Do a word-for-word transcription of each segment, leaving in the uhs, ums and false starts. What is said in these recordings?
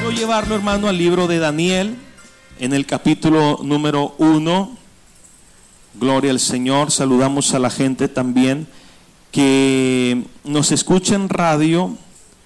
Quiero llevarlo, hermano, al libro de Daniel, en el capítulo número uno. Gloria al Señor. Saludamos a la gente también que nos escucha en radio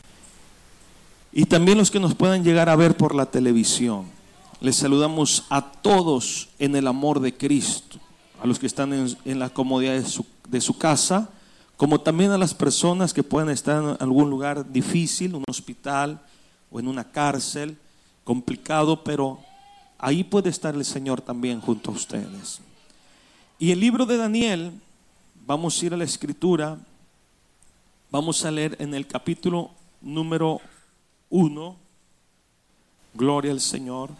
y también los que nos puedan llegar a ver por la televisión. Les saludamos a todos en el amor de Cristo, a los que están en, en la comodidad de su, de su casa, como también a las personas que pueden estar en algún lugar difícil, un hospital o en una cárcel, complicado, pero ahí puede estar el Señor también junto a ustedes. Y el libro de Daniel, vamos a ir a la escritura, vamos a leer en el capítulo número uno, gloria al Señor,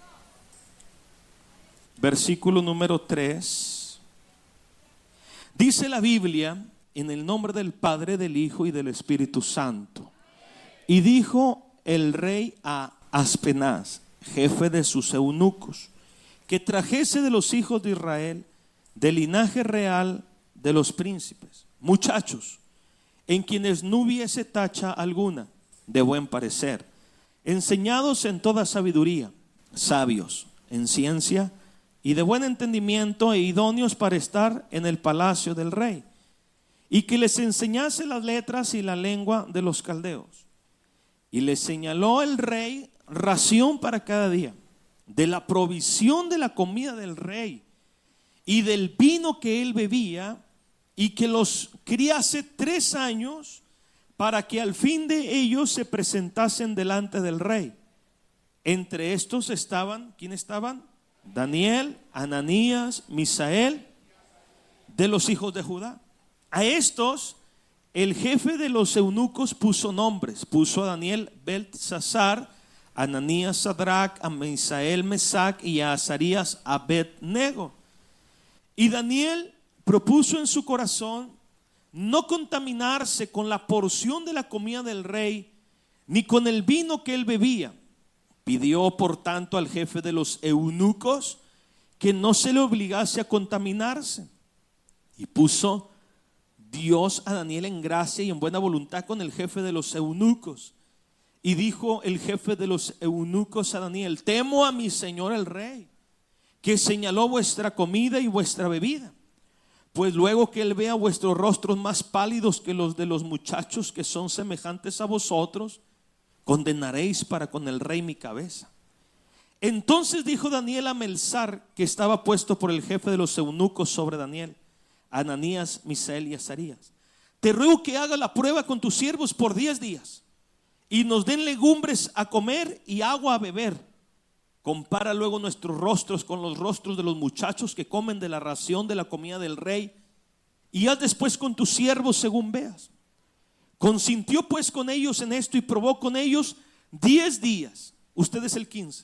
versículo número tres. Dice la Biblia: en el nombre del Padre, del Hijo y del Espíritu Santo. Y dijo el rey a Aspenaz, jefe de sus eunucos, que trajese de los hijos de Israel, del linaje real de los príncipes, muchachos, en quienes no hubiese tacha alguna, de buen parecer, enseñados en toda sabiduría, sabios en ciencia y de buen entendimiento, e idóneos para estar en el palacio del rey, y que les enseñase las letras y la lengua de los caldeos. Y les señaló el rey ración para cada día, de la provisión de la comida del rey y del vino que él bebía, y que los criase tres años, para que al fin de ellos se presentasen delante del rey. Entre estos estaban, ¿quién estaban? Daniel, Ananías, Misael, de los hijos de Judá. A estos el jefe de los eunucos puso nombres. Puso a Daniel Beltsasar, a Ananías Sadrach, a Misael Mesac y a Azarías Abed-nego. Y Daniel propuso en su corazón no contaminarse con la porción de la comida del rey, ni con el vino que él bebía. Pidió por tanto al jefe de los eunucos que no se le obligase a contaminarse. Y puso Dios a Daniel en gracia y en buena voluntad con el jefe de los eunucos. Y dijo el jefe de los eunucos a Daniel: temo a mi señor el rey, que señaló vuestra comida y vuestra bebida. Pues luego que él vea vuestros rostros más pálidos que los de los muchachos que son semejantes a vosotros, condenaréis para con el rey mi cabeza. Entonces dijo Daniel a Melzar, que estaba puesto por el jefe de los eunucos sobre Daniel, Ananías, Misael y Azarías: te ruego que haga la prueba con tus siervos por diez días, y nos den legumbres a comer y agua a beber. Compara luego nuestros rostros con los rostros de los muchachos que comen de la ración de la comida del rey, y haz después con tus siervos según veas. Consintió pues con ellos en esto y probó con ellos diez días. Usted es el quince.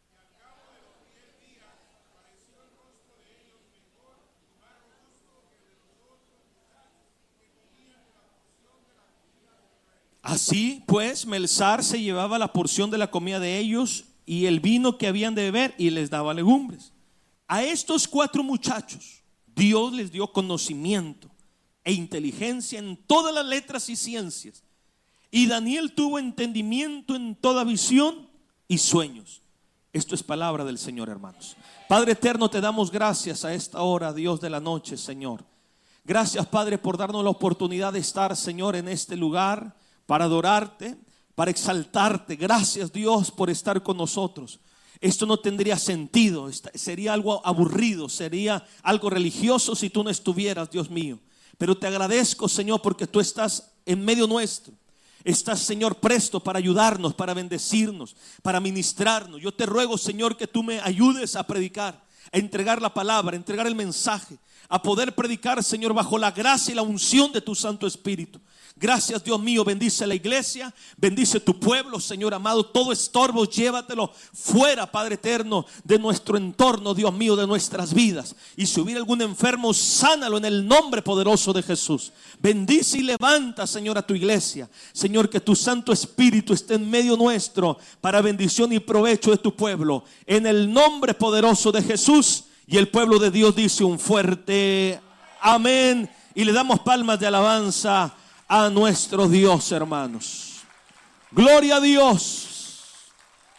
Así pues, Melzar se llevaba la porción de la comida de ellos y el vino que habían de beber, y les daba legumbres. A estos cuatro muchachos Dios les dio conocimiento e inteligencia en todas las letras y ciencias, y Daniel tuvo entendimiento en toda visión y sueños. Esto es palabra del Señor, hermanos. Padre eterno, te damos gracias a esta hora, Dios de la noche, Señor. Gracias, Padre, por darnos la oportunidad de estar, Señor, en este lugar para adorarte, para exaltarte. Gracias, Dios, por estar con nosotros. Esto no tendría sentido, sería algo aburrido, sería algo religioso si tú no estuvieras, Dios mío. Pero te agradezco, Señor, porque tú estás en medio nuestro. Estás, Señor, presto para ayudarnos, para bendecirnos, para ministrarnos. Yo te ruego, Señor, que tú me ayudes a predicar, a entregar la palabra, a entregar el mensaje, a poder predicar, Señor, bajo la gracia y la unción de tu Santo Espíritu. Gracias, Dios mío, bendice la iglesia, bendice tu pueblo, Señor amado. Todo estorbo, llévatelo fuera, Padre eterno, de nuestro entorno, Dios mío, de nuestras vidas. Y si hubiera algún enfermo, sánalo en el nombre poderoso de Jesús. Bendice y levanta, Señor, a tu iglesia. Señor, que tu Santo Espíritu esté en medio nuestro para bendición y provecho de tu pueblo. En el nombre poderoso de Jesús. Y el pueblo de Dios dice un fuerte amén. Y le damos palmas de alabanza a nuestro Dios, hermanos. Gloria a Dios.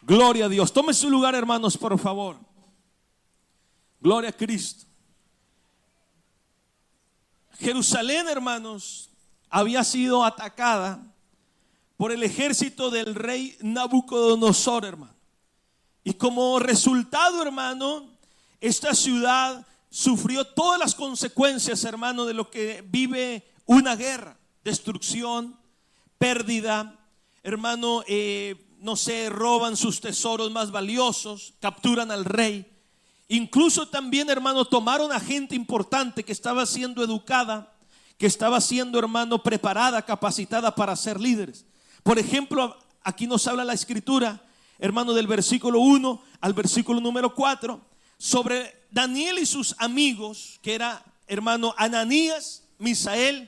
Gloria a Dios. Tome su lugar, hermanos, por favor. Gloria a Cristo. Jerusalén, hermanos, había sido atacada por el ejército del rey Nabucodonosor, hermano. Y como resultado, hermano, esta ciudad sufrió todas las consecuencias, hermano, de lo que vive una guerra: destrucción, pérdida, hermano, eh, no sé, roban sus tesoros más valiosos, capturan al rey. Incluso también, hermano, tomaron a gente importante que estaba siendo educada, que estaba siendo, hermano, preparada, capacitada para ser líderes. Por ejemplo, aquí nos habla la escritura, hermano, del versículo uno al versículo número cuatro, sobre Daniel y sus amigos, que era, hermano, Ananías, Misael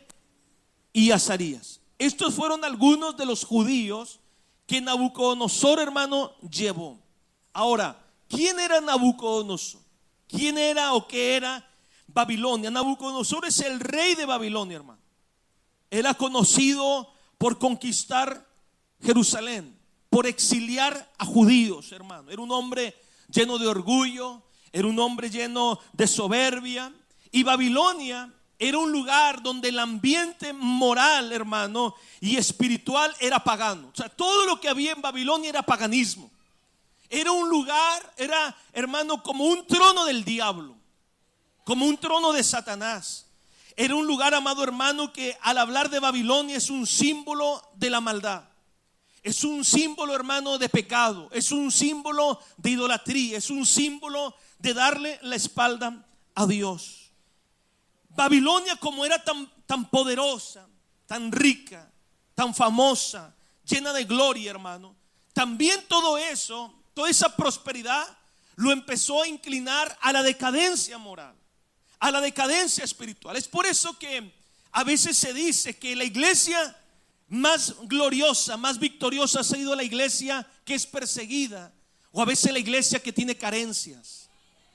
y Azarías. Estos fueron algunos de los judíos que Nabucodonosor, hermano, llevó. Ahora, ¿quién era Nabucodonosor? ¿Quién era o qué era Babilonia? Nabucodonosor es el rey de Babilonia, hermano. Era conocido por conquistar Jerusalén, por exiliar a judíos, hermano. Era un hombre lleno de orgullo, era un hombre lleno de soberbia. Y Babilonia era un lugar donde el ambiente moral, hermano, y espiritual era pagano. O sea, todo lo que había en Babilonia era paganismo. Era un lugar, era, hermano, como un trono del diablo, como un trono de Satanás. Era un lugar, amado hermano, que al hablar de Babilonia es un símbolo de la maldad. Es un símbolo, hermano, de pecado. Es un símbolo de idolatría. Es un símbolo de darle la espalda a Dios. Babilonia, como era tan, tan poderosa, tan rica, tan famosa, llena de gloria, hermano, también todo eso, toda esa prosperidad lo empezó a inclinar a la decadencia moral, a la decadencia espiritual. Es por eso que a veces se dice que la iglesia más gloriosa, más victoriosa ha sido la iglesia que es perseguida, o a veces la iglesia que tiene carencias.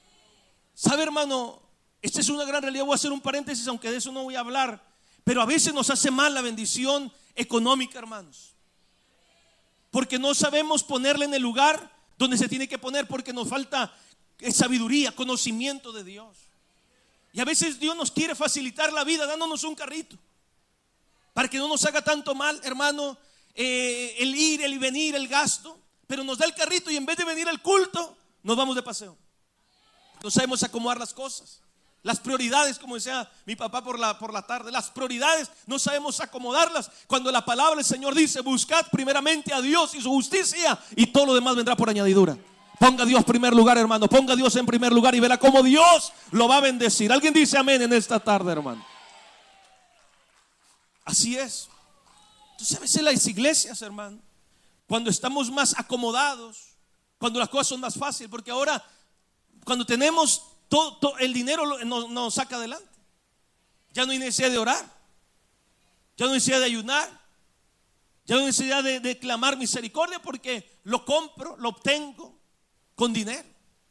¿Sabe, hermano? Esta es una gran realidad. Voy a hacer un paréntesis, aunque de eso no voy a hablar. Pero a veces nos hace mal la bendición económica, hermanos, porque no sabemos ponerla en el lugar donde se tiene que poner, porque nos falta sabiduría, conocimiento de Dios. Y a veces Dios nos quiere facilitar la vida dándonos un carrito, para que no nos haga tanto mal, hermano, eh, el ir, el venir, el gasto. Pero nos da el carrito y en vez de venir al culto, nos vamos de paseo. No sabemos acomodar las cosas. Las prioridades, como decía mi papá por la, por la tarde, las prioridades no sabemos acomodarlas, cuando la palabra del Señor dice: buscad primeramente a Dios y su justicia, y todo lo demás vendrá por añadidura. Ponga a Dios en primer lugar, hermano. Ponga a Dios en primer lugar y verá cómo Dios lo va a bendecir. Alguien dice amén en esta tarde, hermano. Así es. Entonces a veces las iglesias, hermano, cuando estamos más acomodados, cuando las cosas son más fáciles, porque ahora cuando tenemos todo, todo el dinero nos, nos saca adelante. Ya no hay necesidad de orar, ya no hay necesidad de ayunar, ya no hay necesidad de, de clamar misericordia, porque lo compro, lo obtengo con dinero.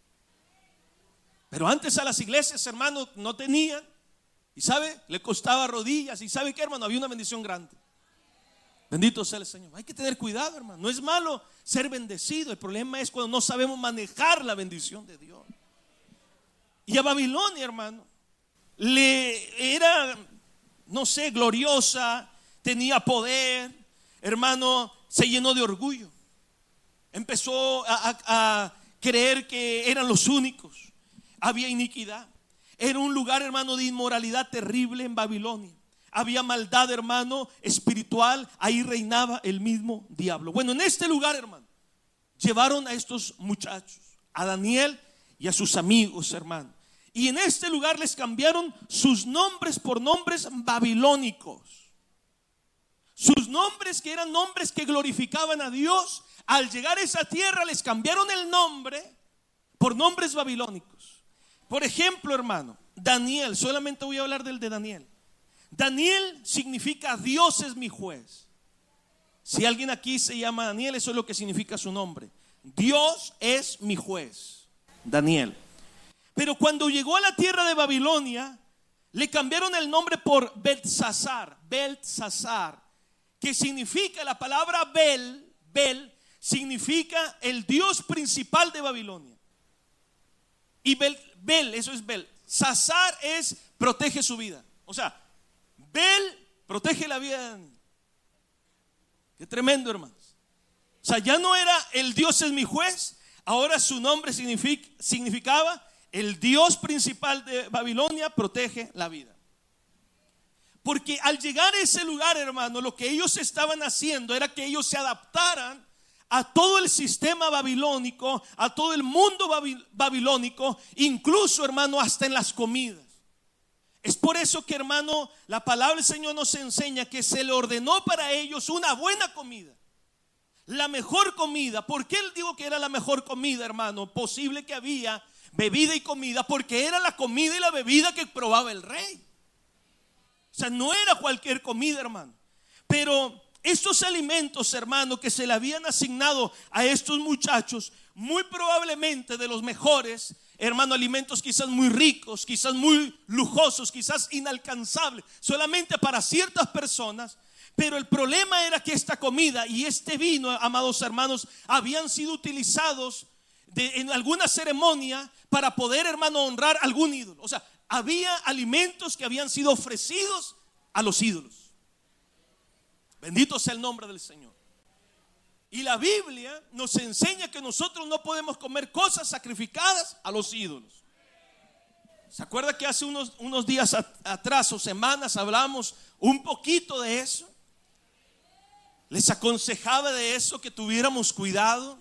Pero antes a las iglesias, hermano, no tenían, y sabe, le costaba rodillas, y sabe que, hermano, había una bendición grande. Bendito sea el Señor. Hay que tener cuidado, hermano. No es malo ser bendecido, el problema es cuando no sabemos manejar la bendición de Dios. Y a Babilonia, hermano, le era, no sé, gloriosa, tenía poder, hermano, se llenó de orgullo. Empezó a, a, a creer que eran los únicos. Había iniquidad. Era un lugar, hermano, de inmoralidad terrible en Babilonia. Había maldad, hermano, espiritual. Ahí reinaba el mismo diablo. Bueno, en este lugar, hermano, llevaron a estos muchachos, a Daniel y a sus amigos, hermano. Y en este lugar les cambiaron sus nombres por nombres babilónicos. Sus nombres, que eran nombres que glorificaban a Dios, al llegar a esa tierra les cambiaron el nombre por nombres babilónicos. Por ejemplo, hermano, Daniel, solamente voy a hablar del de Daniel. Daniel significa Dios es mi juez. Si alguien aquí se llama Daniel, eso es lo que significa su nombre. Dios es mi juez, Daniel. Pero cuando llegó a la tierra de Babilonia, le cambiaron el nombre por Beltsasar, Beltsasar, que significa, la palabra Bel, Bel, significa el Dios principal de Babilonia. Y Bel, Bel, eso es Bel. Sazar es protege su vida. O sea, Bel protege la vida de Daniel. Qué tremendo, hermanos. O sea, ya no era el Dios es mi juez, ahora su nombre signific, significaba el Dios principal de Babilonia protege la vida. Porque al llegar a ese lugar, hermano, lo que ellos estaban haciendo era que ellos se adaptaran a todo el sistema babilónico, a todo el mundo babil- babilónico, incluso, hermano, hasta en las comidas. Es por eso que, hermano, la palabra del Señor nos enseña que se le ordenó para ellos una buena comida, la mejor comida. ¿Por qué él digo que era la mejor comida, hermano? Posible que había bebida y comida, porque era la comida y la bebida que probaba el rey. O sea, no era cualquier comida, hermano. Pero estos alimentos, hermano, que se le habían asignado a estos muchachos, muy probablemente de los mejores, hermano, alimentos quizás muy ricos, quizás muy lujosos, quizás inalcanzables, solamente para ciertas personas. Pero el problema era que esta comida y este vino, amados hermanos, habían sido utilizados de, en alguna ceremonia para poder, hermano, honrar algún ídolo. O sea, había alimentos que habían sido ofrecidos a los ídolos. Bendito sea el nombre del Señor. Y la Biblia nos enseña que nosotros no podemos comer cosas sacrificadas a los ídolos. ¿Se acuerda que hace unos, unos días atrás o semanas hablamos un poquito de eso? Les aconsejaba de eso, que tuviéramos cuidado.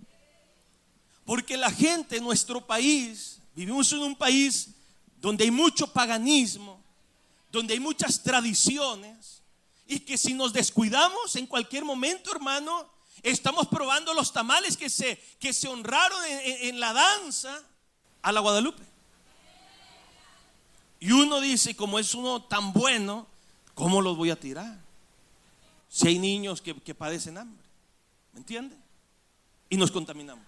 Porque la gente en nuestro país, vivimos en un país donde hay mucho paganismo, donde hay muchas tradiciones, y que si nos descuidamos en cualquier momento, hermano, estamos probando los tamales que se, que se honraron en, en, en la danza a la Guadalupe. Y uno dice, como es uno tan bueno, ¿cómo los voy a tirar? Si hay niños que, que padecen hambre, ¿me entiende? Y nos contaminamos.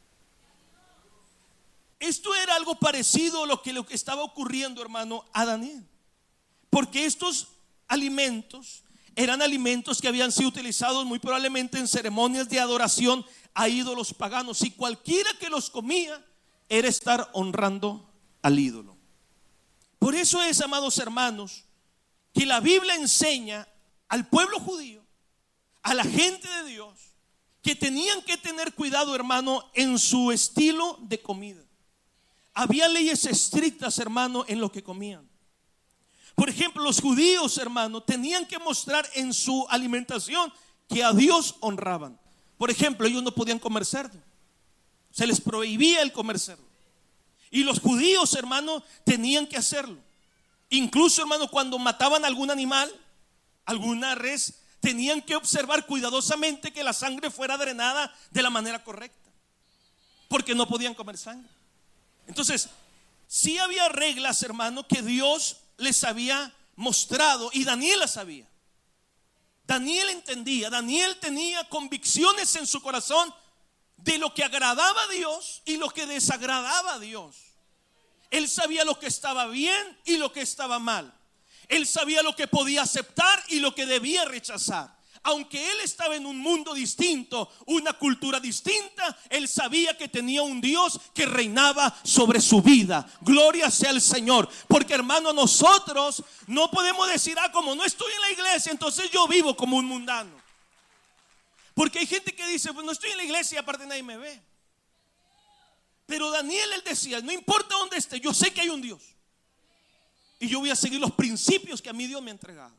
Esto era algo parecido a lo que, lo que estaba ocurriendo, hermano, a Daniel. Porque estos alimentos eran alimentos que habían sido utilizados muy probablemente en ceremonias de adoración a ídolos paganos. Y cualquiera que los comía era estar honrando al ídolo. Por eso es, amados hermanos, que la Biblia enseña al pueblo judío, a la gente de Dios, que tenían que tener cuidado, hermano, en su estilo de comida. Había leyes estrictas, hermano, en lo que comían. Por ejemplo, los judíos, hermano, tenían que mostrar en su alimentación que a Dios honraban. Por ejemplo, ellos no podían comer cerdo. Se les prohibía el comer cerdo. Y los judíos, hermano, tenían que hacerlo. Incluso, hermano, cuando mataban algún animal, alguna res, tenían que observar cuidadosamente que la sangre fuera drenada de la manera correcta, porque no podían comer sangre. Entonces, sí había reglas, hermano, que Dios les había mostrado, y Daniel las sabía. Daniel entendía, Daniel tenía convicciones en su corazón de lo que agradaba a Dios y lo que desagradaba a Dios. Él sabía lo que estaba bien y lo que estaba mal. Él sabía lo que podía aceptar y lo que debía rechazar. Aunque él estaba en un mundo distinto, una cultura distinta, él sabía que tenía un Dios que reinaba sobre su vida. Gloria sea al Señor. Porque, hermano, nosotros no podemos decir, ah, como no estoy en la iglesia, entonces yo vivo como un mundano. Porque hay gente que dice, pues no estoy en la iglesia y aparte nadie me ve. Pero Daniel, él decía, no importa dónde esté, yo sé que hay un Dios. Y yo voy a seguir los principios que a mí Dios me ha entregado.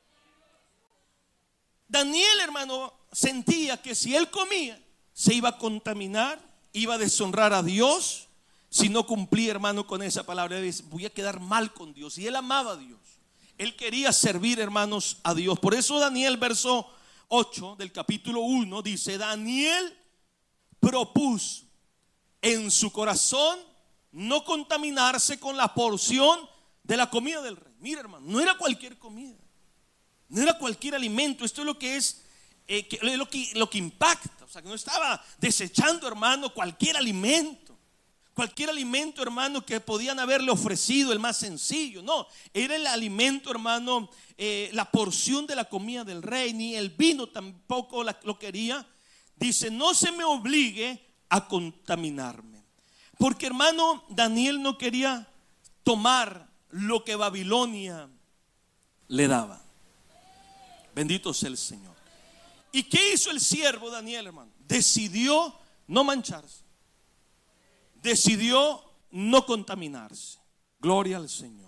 Daniel, hermano, sentía que si él comía, se iba a contaminar, iba a deshonrar a Dios. Si no cumplía, hermano, con esa palabra, voy a quedar mal con Dios. Y él amaba a Dios. Él quería servir, hermanos, a Dios. Por eso Daniel, verso ocho del capítulo uno, dice: Daniel propuso en su corazón no contaminarse con la porción de la comida del rey. Mira, hermano, no era cualquier comida, no era cualquier alimento. Esto es lo que es eh, que, lo, que, lo que impacta. O sea, que no estaba desechando, hermano, cualquier alimento. Cualquier alimento, hermano, que podían haberle ofrecido, el más sencillo. No, era el alimento, hermano, eh, la porción de la comida del rey. Ni el vino tampoco la, lo quería. dice, no se me obligue a contaminarme. Porque, hermano, Daniel no quería tomar lo que Babilonia le daba. Bendito sea el Señor. ¿Y qué hizo el siervo Daniel, hermano? Decidió no mancharse. Decidió no contaminarse. Gloria al Señor.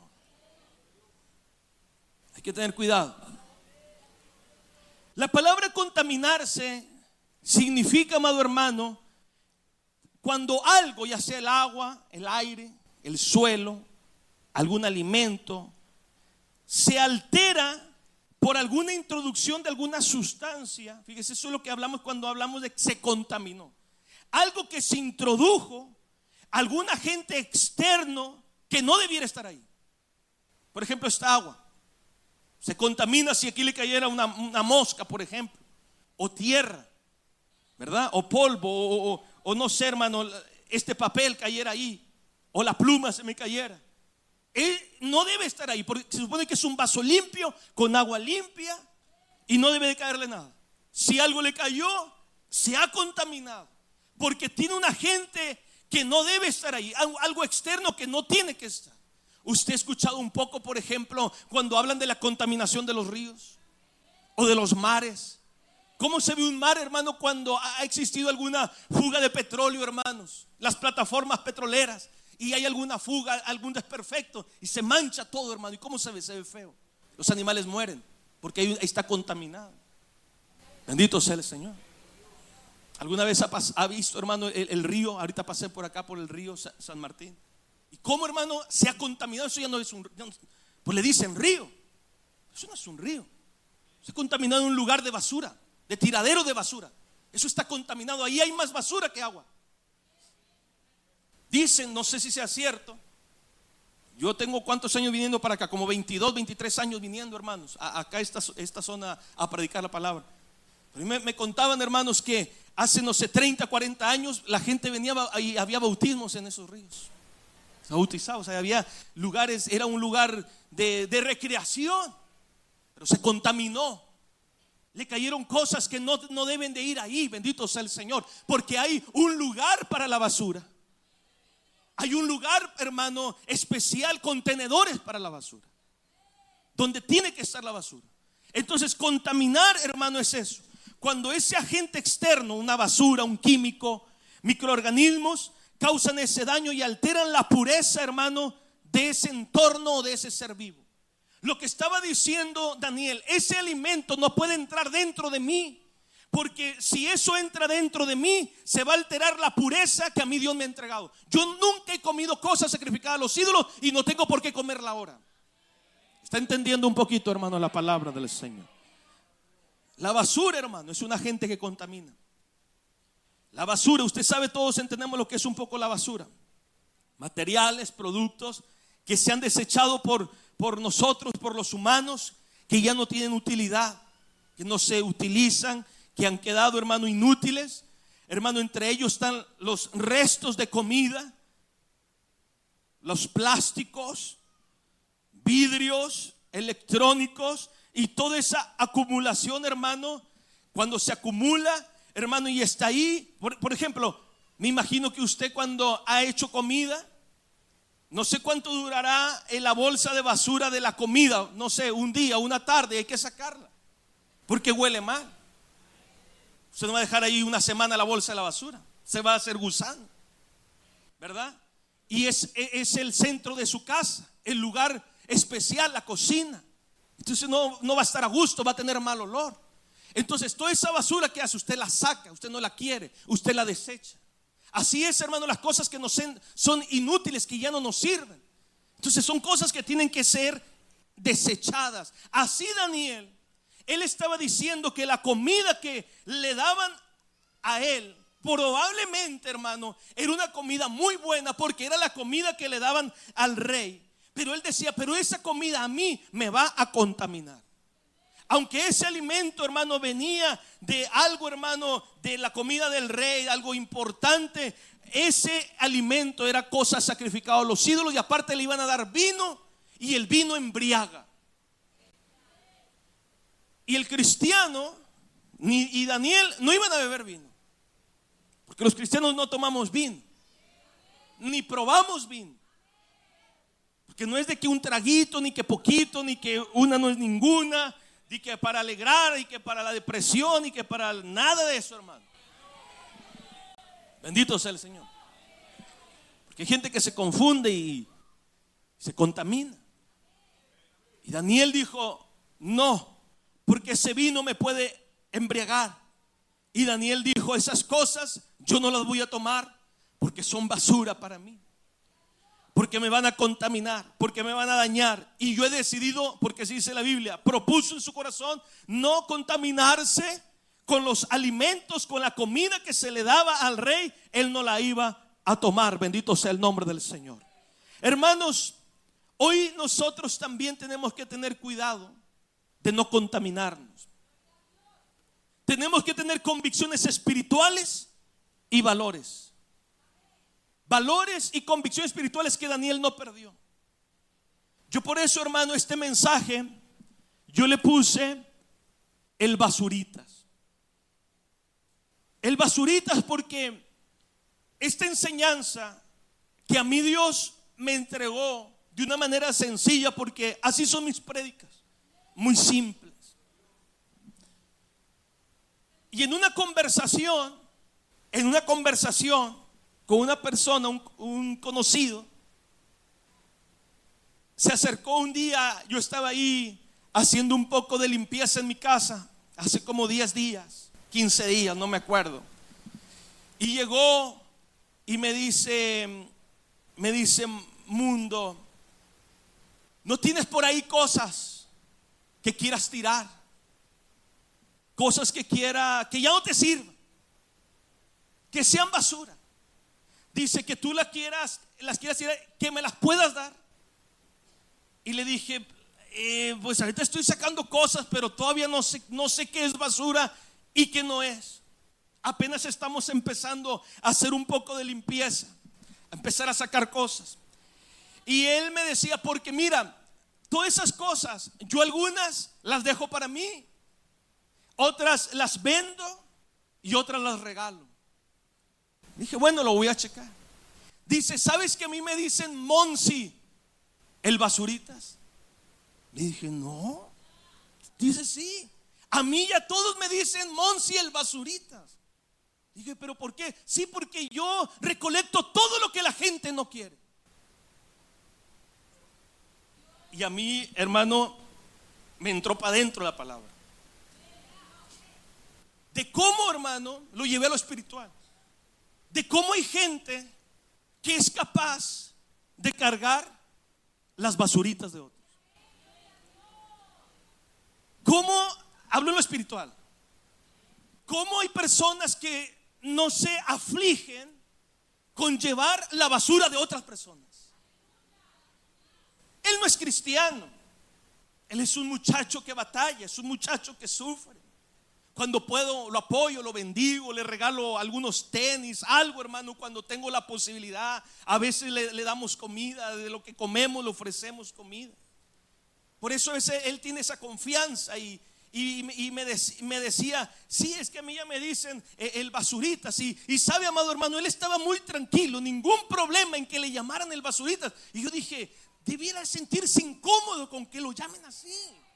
Hay que tener cuidado. La palabra contaminarse significa, amado hermano, cuando algo, ya sea el agua, el aire, el suelo, algún alimento, se altera por alguna introducción de alguna sustancia. Fíjese, eso es lo que hablamos cuando hablamos de que se contaminó. Algo que se introdujo, algún agente externo que no debiera estar ahí. Por ejemplo, esta agua se contamina si aquí le cayera una, una mosca, por ejemplo, o tierra, ¿verdad? O polvo, o, o, o no sé, hermano, este papel cayera ahí, o la pluma se me cayera. Él no debe estar ahí, porque se supone que es un vaso limpio, con agua limpia, y no debe de caerle nada. Si algo le cayó, se ha contaminado, porque tiene un agente que no debe estar ahí, algo externo que no tiene que estar. Usted ha escuchado un poco, por ejemplo, cuando hablan de la contaminación de los ríos o de los mares. ¿Cómo se ve un mar, hermano, cuando ha existido alguna fuga de petróleo, hermanos? Las plataformas petroleras, y hay alguna fuga, algún desperfecto, y se mancha todo, hermano. ¿Y cómo se ve? Se ve feo. Los animales mueren porque ahí está contaminado. Bendito sea el Señor. ¿Alguna vez ha, ha visto, hermano, el, el río? Ahorita pasé por acá por el río San Martín. ¿Y cómo, hermano, se ha contaminado? Eso ya no es un río. Pues le dicen río. Eso no es un río. Se ha contaminado en un lugar de basura, de tiradero de basura. Eso está contaminado. Ahí hay más basura que agua. Dicen, no sé si sea cierto. Yo tengo cuántos años viniendo para acá, como veintidós, veintitrés años viniendo, hermanos, a, acá esta, esta zona a predicar la palabra. Pero me, me contaban, hermanos, que hace no sé treinta, cuarenta años la gente venía y había bautismos en esos ríos. Bautizados, o sea, había lugares, era un lugar de, de recreación, pero se contaminó. Le cayeron cosas que no, no deben de ir ahí. Bendito sea el Señor, porque hay un lugar para la basura. Hay un lugar, hermano, especial, contenedores para la basura, donde tiene que estar la basura. Entonces, contaminar, hermano, es eso. Cuando ese agente externo, una basura, un químico, microorganismos, causan ese daño y alteran la pureza, hermano, de ese entorno o de ese ser vivo. Lo que estaba diciendo Daniel, ese alimento no puede entrar dentro de mí, porque si eso entra dentro de mí, se va a alterar la pureza que a mí Dios me ha entregado. Yo nunca he comido cosas sacrificadas a los ídolos y no tengo por qué comerla ahora. ¿Está entendiendo un poquito, hermano, la palabra del Señor? La basura, hermano, es un agente que contamina. La basura, usted sabe, todos entendemos lo que es un poco la basura. Materiales, productos que se han desechado por, por nosotros, por los humanos, que ya no tienen utilidad, que no se utilizan, que han quedado, hermano, inútiles. Hermano, entre ellos están los restos de comida, los plásticos, vidrios, electrónicos y toda esa acumulación, hermano. Cuando se acumula, hermano, y está ahí, por, por ejemplo, me imagino que usted cuando ha hecho comida, no sé cuánto durará en la bolsa de basura de la comida, no sé, un día, una tarde, hay que sacarla, porque huele mal. Usted no va a dejar ahí una semana la bolsa de la basura, se va a hacer gusano, ¿verdad? Y es, es el centro de su casa, el lugar especial, la cocina. Entonces no, no va a estar a gusto, va a tener mal olor. Entonces toda esa basura que hace, usted la saca, usted no la quiere, usted la desecha. Así es, hermano, las cosas que nos son inútiles, que ya no nos sirven. Entonces son cosas que tienen que ser desechadas. Así Daniel, él estaba diciendo que la comida que le daban a él, probablemente, hermano, era una comida muy buena, porque era la comida que le daban al rey. Pero él decía, pero esa comida a mí me va a contaminar. Aunque ese alimento, hermano, venía de algo, hermano, de la comida del rey, algo importante, ese alimento era cosa sacrificada a los ídolos, y aparte le iban a dar vino, y el vino embriaga. Y el cristiano ni, y Daniel no iban a beber vino. Porque los cristianos no tomamos vino, ni probamos vino. Porque no es de que un traguito, ni que poquito, ni que una no es ninguna, ni que para alegrar, y que para la depresión, y que para nada de eso, hermano. Bendito sea el Señor. Porque hay gente que se confunde y se contamina. Y Daniel dijo: no, porque ese vino me puede embriagar. Y Daniel dijo: esas cosas yo no las voy a tomar, porque son basura para mí, porque me van a contaminar, porque me van a dañar. Y yo he decidido, porque así dice la Biblia, propuso en su corazón no contaminarse con los alimentos, con la comida que se le daba al rey. Él no la iba a tomar. Bendito sea el nombre del Señor. Hermanos, hoy nosotros también tenemos que tener cuidado de no contaminarnos. Tenemos que tener convicciones espirituales y valores. Valores y convicciones espirituales que Daniel no perdió. Yo por eso, hermano, este mensaje yo le puse el basuritas. El basuritas porque esta enseñanza que a mí Dios me entregó de una manera sencilla, porque así son mis prédicas, muy simples. Y en una conversación, en una conversación con una persona, un, un conocido, se acercó un día. Yo estaba ahí haciendo un poco de limpieza en mi casa, hace como diez días, quince días, no me acuerdo. Y llegó y me dice, me dice: Mundo, ¿no tienes por ahí cosas que quieras tirar? Cosas que quiera, que ya no te sirvan, que sean basura. Dice que tú las quieras, las quieras tirar, que me las puedas dar. Y le dije: eh, pues ahorita estoy sacando cosas, pero todavía no sé, no sé qué es basura y qué no es. Apenas estamos empezando a hacer un poco de limpieza, a empezar a sacar cosas. Y él me decía: porque mira, todas esas cosas, yo algunas las dejo para mí, otras las vendo y otras las regalo. Dije: bueno, lo voy a checar. Dice: ¿sabes que a mí me dicen Monsi el basuritas? Le dije: no. Dice: sí, a mí ya todos me dicen Monsi el basuritas. Dije: ¿pero por qué? Sí, porque yo recolecto todo lo que la gente no quiere. Y a mí, hermano, me entró para adentro la palabra. De cómo, hermano, lo llevé a lo espiritual. De cómo hay gente que es capaz de cargar las basuritas de otros. ¿Cómo? Hablo en lo espiritual. ¿Cómo hay personas que no se afligen con llevar la basura de otras personas? Él no es cristiano. Él es un muchacho que batalla, es un muchacho que sufre. Cuando puedo lo apoyo, lo bendigo, le regalo algunos tenis, algo, hermano, cuando tengo la posibilidad. A veces le, le damos comida, de lo que comemos le ofrecemos comida. Por eso ese, él tiene esa confianza y, y, y me, de, me decía: sí, es que a mí ya me dicen eh, el basuritas. Y, y sabe, amado hermano, él estaba muy tranquilo, ningún problema en que le llamaran el basuritas. Y yo dije: debiera sentirse incómodo con que lo llamen así.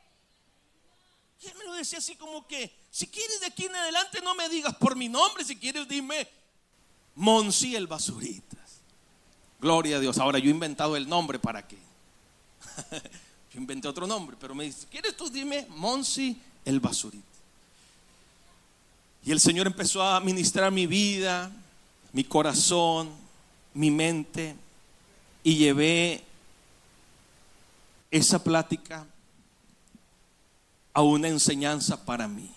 Y él me lo decía así como que: si quieres de aquí en adelante no me digas por mi nombre, si quieres dime Monsi el basuritas. Gloria a Dios. Ahora yo he inventado el nombre para qué. Yo inventé otro nombre, pero me dice: si quieres tú dime Monsi el basuritas. Y el Señor empezó a ministrar mi vida, mi corazón, mi mente, y llevé esa plática a una enseñanza para mí.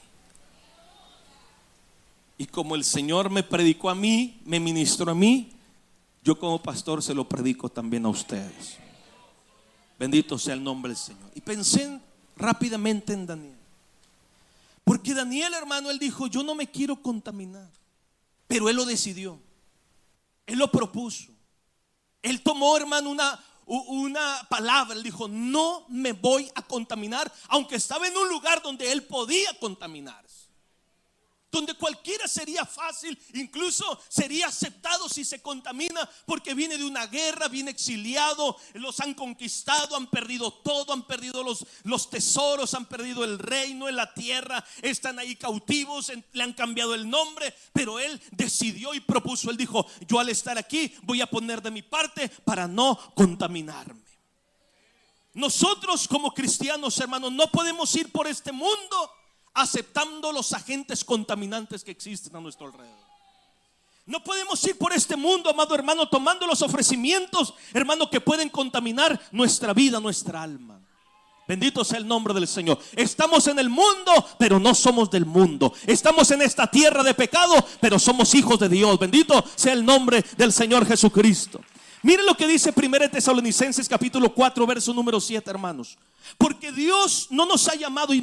Y como el Señor me predicó a mí, me ministró a mí, yo como pastor se lo predico también a ustedes. Bendito sea el nombre del Señor. Y pensé rápidamente en Daniel, porque Daniel, hermano, él dijo: yo no me quiero contaminar. Pero él lo decidió, él lo propuso. Él tomó, hermano, una una palabra. Él dijo: no me voy a contaminar, aunque estaba en un lugar donde él podía contaminarse. donde cualquiera sería fácil, incluso sería aceptado si se contamina, porque viene de una guerra, viene exiliado, los han conquistado, han perdido todo, han perdido los, los tesoros, han perdido el reino en la tierra, están ahí cautivos, le han cambiado el nombre, pero él decidió y propuso, él dijo: yo al estar aquí voy a poner de mi parte para no contaminarme. Nosotros como cristianos, hermanos, no podemos ir por este mundo aceptando los agentes contaminantes que existen a nuestro alrededor. No podemos ir por este mundo, amado hermano, tomando los ofrecimientos, hermano, que pueden contaminar nuestra vida, nuestra alma. Bendito sea el nombre del Señor. Estamos en el mundo, pero no somos del mundo. Estamos en esta tierra de pecado, pero somos hijos de Dios. Bendito sea el nombre del Señor Jesucristo. Miren lo que dice primera Tesalonicenses capítulo cuatro verso número siete, hermanos. Porque Dios no nos ha llamado